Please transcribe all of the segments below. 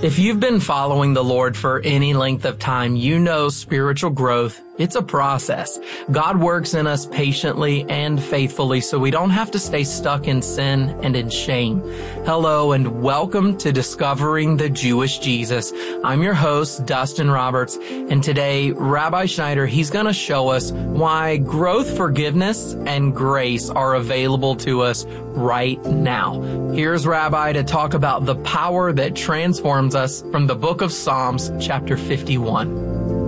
If you've been following the Lord for any length of time, you know spiritual growth, it's a process. God works in us patiently and faithfully so we don't have to stay stuck in sin and in shame. Hello and welcome to Discovering the Jewish Jesus. I'm your host, Dustin Roberts, and today, Rabbi Schneider, he's going to show us why growth, forgiveness, and grace are available to us right now. Here's Rabbi to talk about the power that transforms us from the book of Psalms, chapter 51.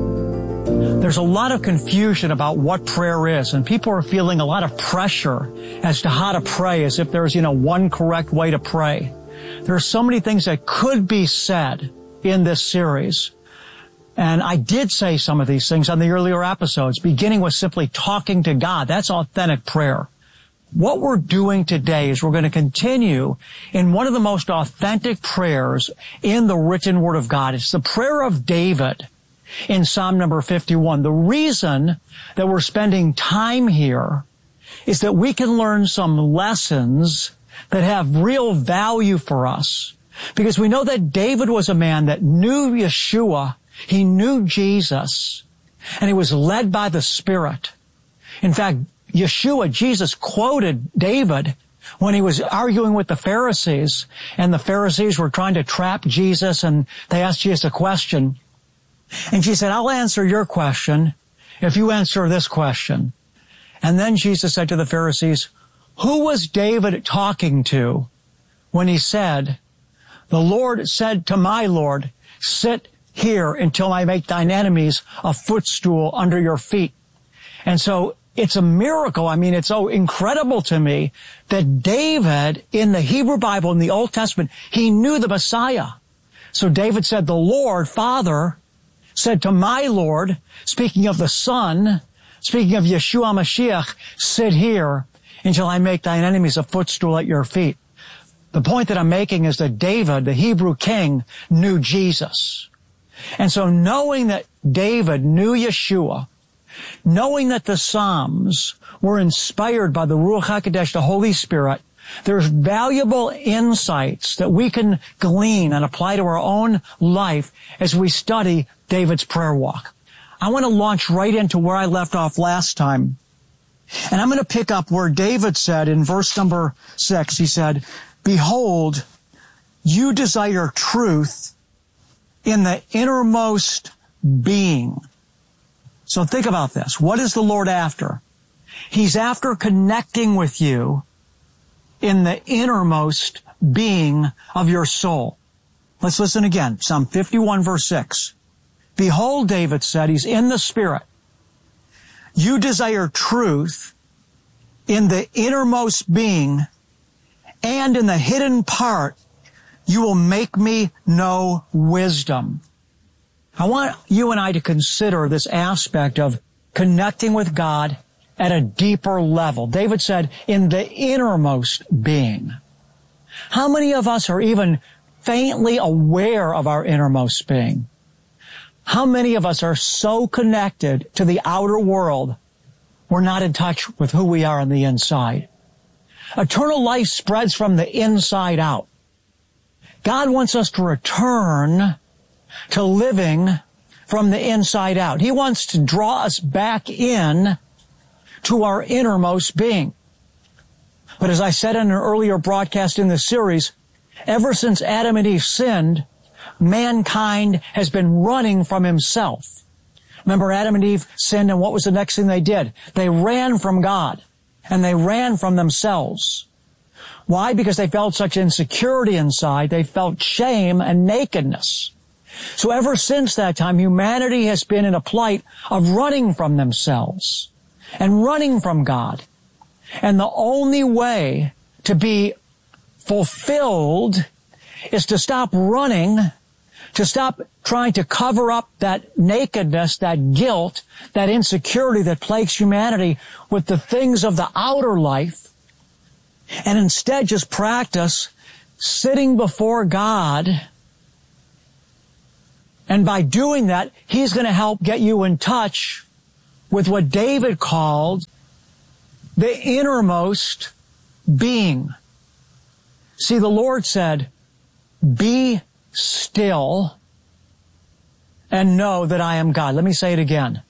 There's a lot of confusion about what prayer is, and people are feeling a lot of pressure as to how to pray, as if there's, one correct way to pray. There are so many things that could be said in this series. And I did say some of these things on the earlier episodes, beginning with simply talking to God. That's authentic prayer. What we're doing today is we're going to continue in one of the most authentic prayers in the written Word of God. It's the prayer of David in Psalm number 51. The reason that we're spending time here is that we can learn some lessons that have real value for us. Because we know that David was a man that knew Yeshua, he knew Jesus, and he was led by the Spirit. In fact, Jesus quoted David when he was arguing with the Pharisees, and the Pharisees were trying to trap Jesus, and they asked Jesus a question. And she said, I'll answer your question if you answer this question. And then Jesus said to the Pharisees, who was David talking to when he said, the Lord said to my Lord, sit here until I make thine enemies a footstool under your feet. And so it's a miracle. It's so incredible to me that David in the Hebrew Bible, in the Old Testament, he knew the Messiah. So David said, the Lord, Father, said to my Lord, speaking of the Son, speaking of Yeshua Mashiach, sit here until I make thine enemies a footstool at your feet. The point that I'm making is that David, the Hebrew king, knew Jesus. And so knowing that David knew Yeshua, knowing that the Psalms were inspired by the Ruach HaKodesh, the Holy Spirit, there's valuable insights that we can glean and apply to our own life as we study David's prayer walk. I want to launch right into where I left off last time. And I'm going to pick up where David said in verse number 6, he said, behold, you desire truth in the innermost being. So think about this. What is the Lord after? He's after connecting with you in the innermost being of your soul. Let's listen again. Psalm 51 verse 6. Behold, David said, he's in the Spirit. You desire truth in the innermost being, and in the hidden part you will make me know wisdom. I want you and I to consider this aspect of connecting with God at a deeper level. David said, in the innermost being. How many of us are even faintly aware of our innermost being? How many of us are so connected to the outer world, we're not in touch with who we are on the inside? Eternal life spreads from the inside out. God wants us to return to living from the inside out. He wants to draw us back in to our innermost being. But as I said in an earlier broadcast in this series, ever since Adam and Eve sinned, mankind has been running from himself. Remember, Adam and Eve sinned, and what was the next thing they did? They ran from God, and they ran from themselves. Why? Because they felt such insecurity inside. They felt shame and nakedness. So ever since that time, humanity has been in a plight of running from themselves and running from God. And the only way to be fulfilled is to stop running, to stop trying to cover up that nakedness, that guilt, that insecurity that plagues humanity with the things of the outer life, and instead just practice sitting before God. And by doing that, He's going to help get you in touch with what David called the innermost being. See, the Lord said, be still and know that I am God. Let me say it again.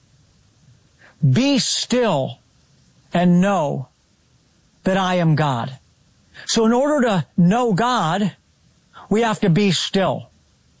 Be still and know that I am God. So in order to know God, we have to be still.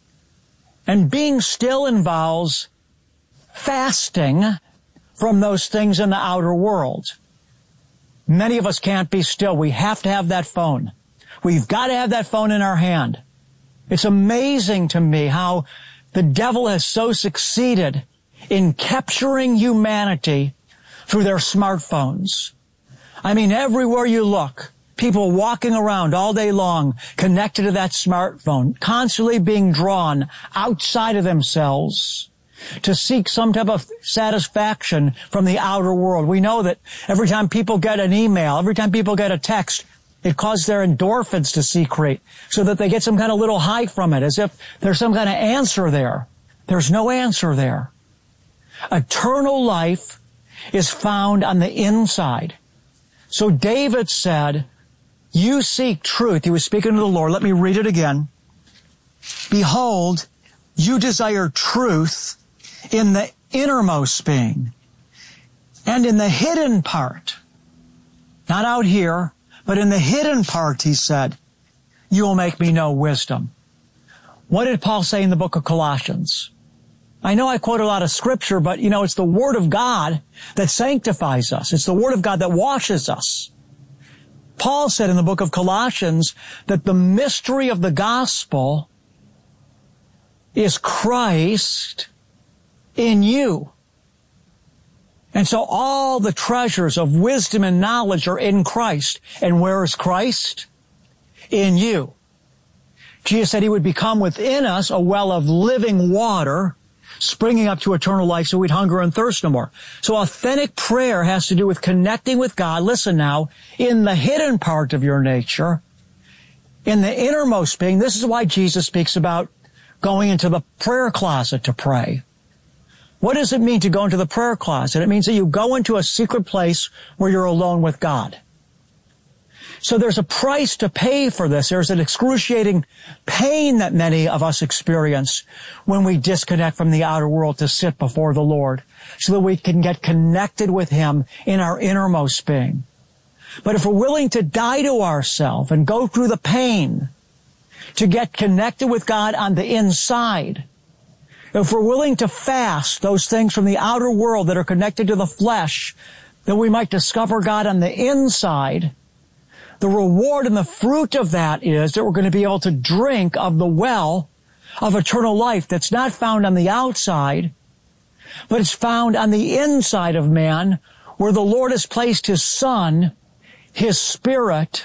And being still involves fasting from those things in the outer world. Many of us can't be still. We have to have that phone. We've got to have that phone in our hand. It's amazing to me how the devil has so succeeded in capturing humanity through their smartphones. I mean, everywhere you look, people walking around all day long connected to that smartphone, constantly being drawn outside of themselves to seek some type of satisfaction from the outer world. We know that every time people get an email, every time people get a text, it causes their endorphins to secrete so that they get some kind of little high from it, as if there's some kind of answer there. There's no answer there. Eternal life is found on the inside. So David said, you seek truth. He was speaking to the Lord. Let me read it again. Behold, you desire truth in the innermost being and in the hidden part. Not out here, but in the hidden part, he said, you will make me know wisdom. What did Paul say in the book of Colossians? I know I quote a lot of scripture, but it's the Word of God that sanctifies us. It's the Word of God that washes us. Paul said in the book of Colossians that the mystery of the gospel is Christ in you. And so all the treasures of wisdom and knowledge are in Christ. And where is Christ? In you. Jesus said he would become within us a well of living water, springing up to eternal life so we'd hunger and thirst no more. So authentic prayer has to do with connecting with God, listen now, in the hidden part of your nature, in the innermost being. This is why Jesus speaks about going into the prayer closet to pray. What does it mean to go into the prayer closet? It means that you go into a secret place where you're alone with God. So there's a price to pay for this. There's an excruciating pain that many of us experience when we disconnect from the outer world to sit before the Lord so that we can get connected with Him in our innermost being. But if we're willing to die to ourselves and go through the pain to get connected with God on the inside, if we're willing to fast those things from the outer world that are connected to the flesh, that we might discover God on the inside, the reward and the fruit of that is that we're going to be able to drink of the well of eternal life that's not found on the outside, but it's found on the inside of man, where the Lord has placed His Son, His Spirit,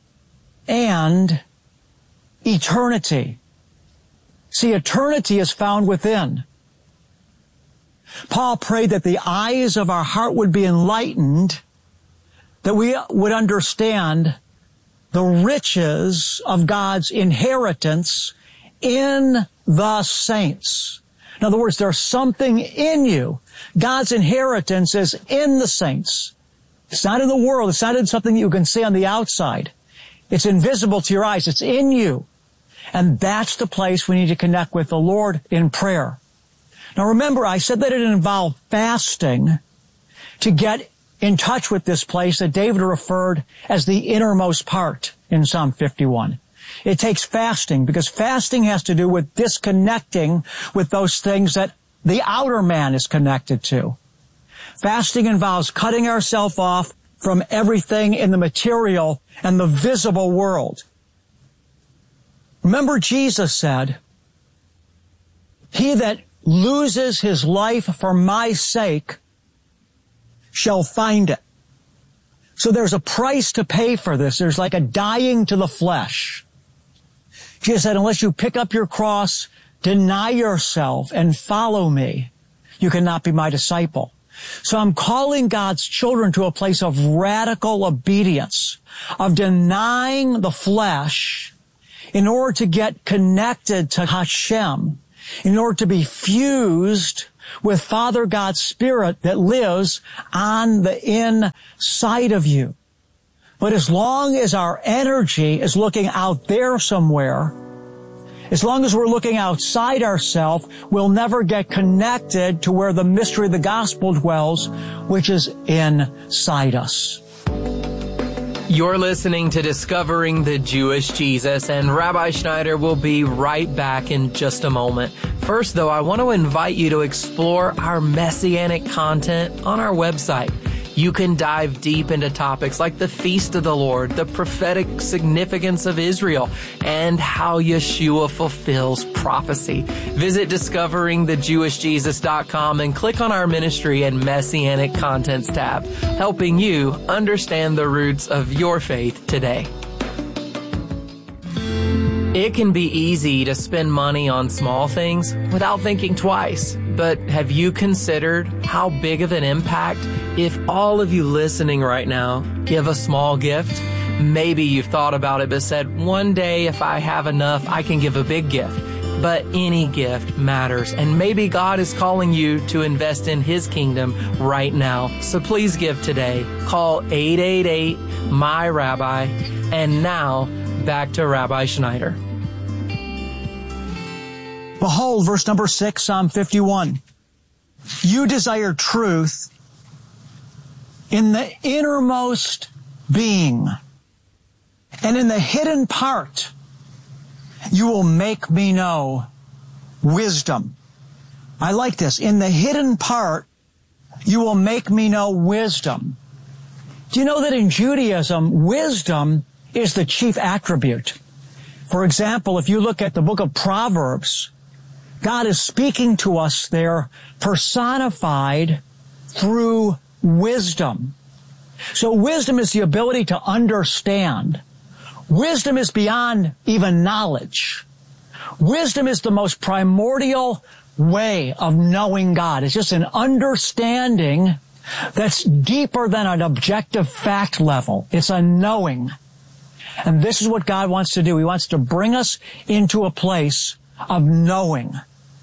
and eternity. See, eternity is found within. Paul prayed that the eyes of our heart would be enlightened, that we would understand the riches of God's inheritance in the saints. In other words, there's something in you. God's inheritance is in the saints. It's not in the world. It's not in something you can see on the outside. It's invisible to your eyes. It's in you. And that's the place we need to connect with the Lord in prayer. Now remember, I said that it involved fasting to get in touch with this place that David referred as the innermost part in Psalm 51. It takes fasting because fasting has to do with disconnecting with those things that the outer man is connected to. Fasting involves cutting ourselves off from everything in the material and the visible world. Remember, Jesus said, "He that loses his life for my sake shall find it." So there's a price to pay for this. There's like a dying to the flesh. Jesus said, unless you pick up your cross, deny yourself, and follow me, you cannot be my disciple. So I'm calling God's children to a place of radical obedience, of denying the flesh in order to get connected to Hashem, in order to be fused with Father God's Spirit that lives on the inside of you. But as long as our energy is looking out there somewhere, As long as we're looking outside ourselves, we'll never get connected to where the mystery of the gospel dwells, which is inside us. You're listening to Discovering the Jewish Jesus, and Rabbi Schneider will be right back in just a moment. First, though, I want to invite you to explore our messianic content on our website. You can dive deep into topics like the Feast of the Lord, the prophetic significance of Israel, and how Yeshua fulfills prophecy. Visit discoveringthejewishjesus.com and click on our ministry and messianic contents tab, helping you understand the roots of your faith today. It can be easy to spend money on small things without thinking twice. But have you considered how big of an impact if all of you listening right now give a small gift? Maybe you've thought about it but said, one day if I have enough, I can give a big gift. But any gift matters, and maybe God is calling you to invest in His kingdom right now. So please give today. Call 888-MY-RABBI. And now, back to Rabbi Schneider. Behold, verse number 6, Psalm 51. You desire truth in the innermost being, and in the hidden part you will make me know wisdom. I like this. In the hidden part you will make me know wisdom. Do you know that in Judaism, wisdom is the chief attribute? For example, if you look at the book of Proverbs, God is speaking to us there personified through wisdom. So wisdom is the ability to understand. Wisdom is beyond even knowledge. Wisdom is the most primordial way of knowing God. It's just an understanding that's deeper than an objective fact level. It's a knowing. And this is what God wants to do. He wants to bring us into a place of knowing.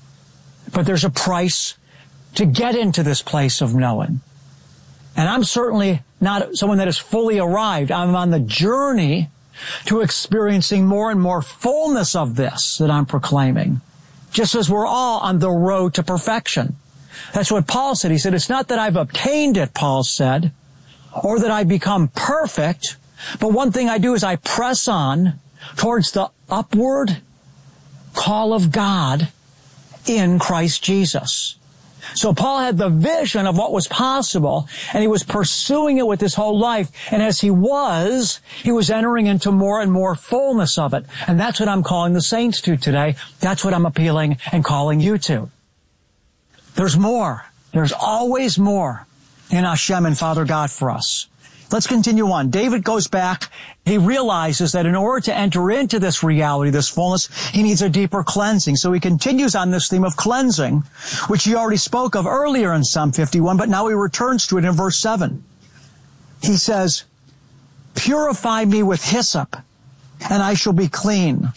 But there's a price to get into this place of knowing. And I'm certainly not someone that has fully arrived. I'm on the journey to experiencing more and more fullness of this that I'm proclaiming. Just as we're all on the road to perfection. That's what Paul said. He said, it's not that I've obtained it, Paul said, or that I become perfect, but one thing I do is I press on towards the upward call of God in Christ Jesus. So Paul had the vision of what was possible, and he was pursuing it with his whole life. And as he was entering into more and more fullness of it. And that's what I'm calling the saints to today. That's what I'm appealing and calling you to. There's more. There's always more in Hashem and Father God for us. Let's continue on. David goes back. He realizes that in order to enter into this reality, this fullness, he needs a deeper cleansing. So he continues on this theme of cleansing, which he already spoke of earlier in Psalm 51, but now he returns to it in verse 7. He says, purify me with hyssop, and I shall be clean.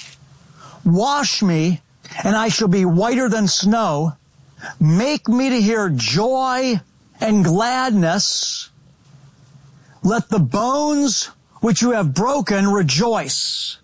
Wash me, and I shall be whiter than snow. Make me to hear joy and gladness. Let the bones which you have broken rejoice.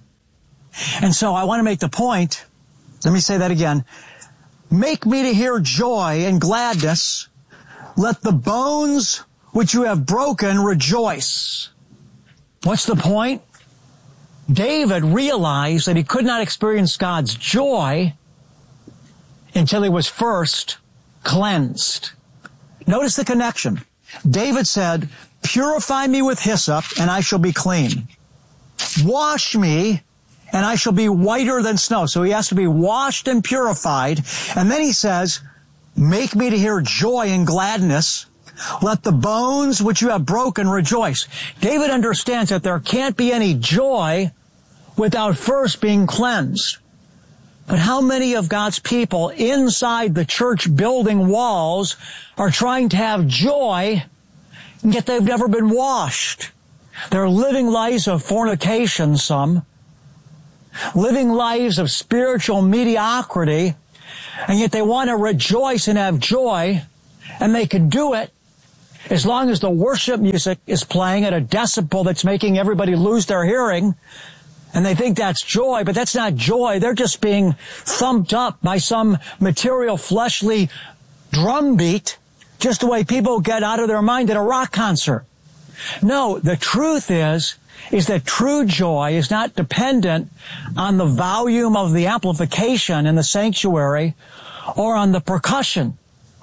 And so I want to make the point. Let me say that again. Make me to hear joy and gladness. Let the bones which you have broken rejoice. What's the point? David realized that he could not experience God's joy until he was first cleansed. Notice the connection. David said, purify me with hyssop, and I shall be clean. Wash me, and I shall be whiter than snow. So he has to be washed and purified. And then he says, make me to hear joy and gladness. Let the bones which you have broken rejoice. David understands that there can't be any joy without first being cleansed. But how many of God's people inside the church building walls are trying to have joy, and yet they've never been washed? They're living lives of fornication, some. Living lives of spiritual mediocrity, and yet they want to rejoice and have joy, and they can do it as long as the worship music is playing at a decibel that's making everybody lose their hearing, And they think that's joy, but that's not joy. They're just being thumped up by some material, fleshly drumbeat, just the way people get out of their mind at a rock concert. No, the truth is that true joy is not dependent on the volume of the amplification in the sanctuary or on the percussion.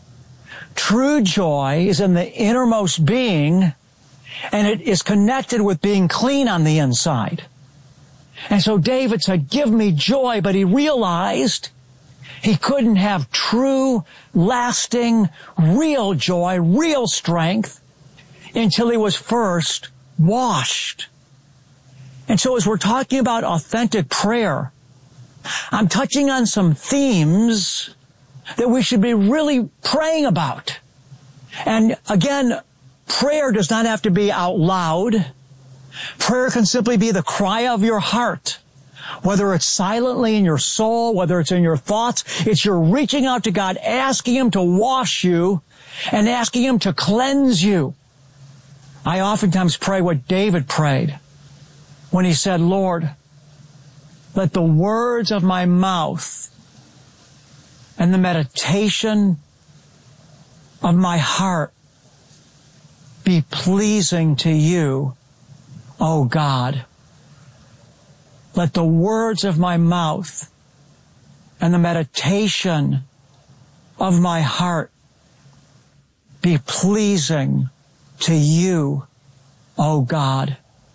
True joy is in the innermost being, and it is connected with being clean on the inside. And so David said, give me joy, but he realized he couldn't have true, lasting, real joy, real strength until he was first washed. And so as we're talking about authentic prayer, I'm touching on some themes that we should be really praying about. And again, prayer does not have to be out loud. Prayer can simply be the cry of your heart. Whether it's silently in your soul, whether it's in your thoughts, it's your reaching out to God, asking Him to wash you and asking Him to cleanse you. I oftentimes pray what David prayed when he said, Lord, let the words of my mouth and the meditation of my heart be pleasing to you, O God. Let the words of my mouth and the meditation of my heart be pleasing to you, O God.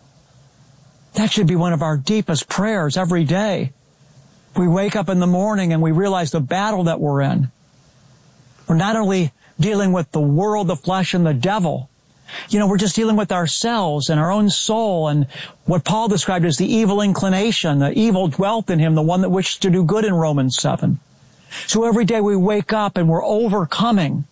That should be one of our deepest prayers every day. We wake up in the morning and we realize the battle that we're in. We're not only dealing with the world, the flesh, and the devil. We're just dealing with ourselves and our own soul and what Paul described as the evil inclination, the evil dwelt in him, the one that wished to do good in Romans 7. So every day we wake up and we're overcoming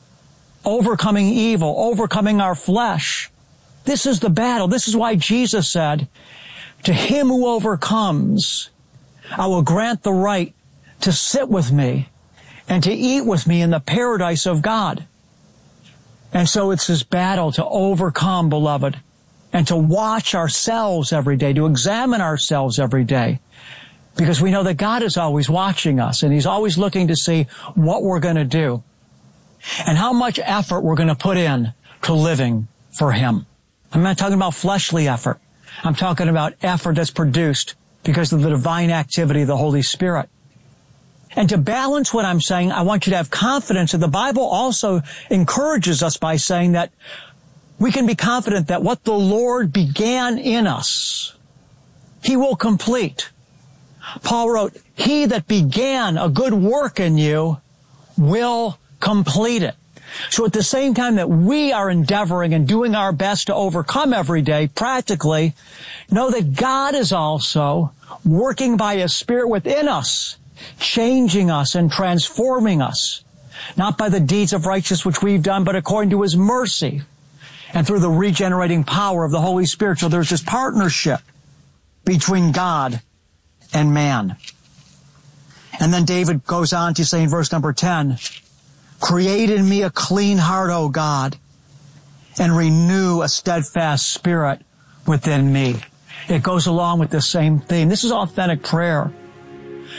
evil, overcoming our flesh. This is the battle. This is why Jesus said, to him who overcomes, I will grant the right to sit with me and to eat with me in the paradise of God. And so it's this battle to overcome, beloved, and to watch ourselves every day, to examine ourselves every day, because we know that God is always watching us and He's always looking to see what we're going to do and how much effort we're going to put in to living for Him. I'm not talking about fleshly effort. I'm talking about effort that's produced because of the divine activity of the Holy Spirit. And to balance what I'm saying, I want you to have confidence that the Bible also encourages us by saying that we can be confident that what the Lord began in us, He will complete. Paul wrote, He that began a good work in you will complete it. So at the same time that we are endeavoring and doing our best to overcome every day, practically, know that God is also working by His Spirit within us, changing us and transforming us, not by the deeds of righteousness which we've done, but according to His mercy and through the regenerating power of the Holy Spirit. So there's this partnership between God and man. And then David goes on to say in verse number 10, create in me a clean heart, O God, and renew a steadfast spirit within me. It goes along with the same theme. This is authentic prayer.